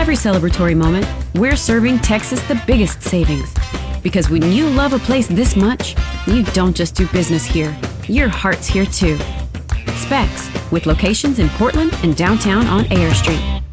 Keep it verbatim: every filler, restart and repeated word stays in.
every celebratory moment, we're serving Texas the biggest savings. Because when you love a place this much, you don't just do business here. Your heart's here too. Specs, with locations in Portland and downtown on Ayer Street.